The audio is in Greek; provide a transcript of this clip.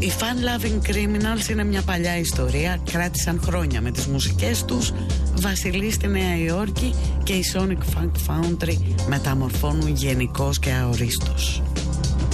Οι Fun Loving Criminals είναι μια παλιά ιστορία, κράτησαν χρόνια με τις μουσικές τους. Βασιλή στη Νέα Υόρκη και η Sonic Funk Foundry μεταμορφώνουν γενικώς και αορίστως.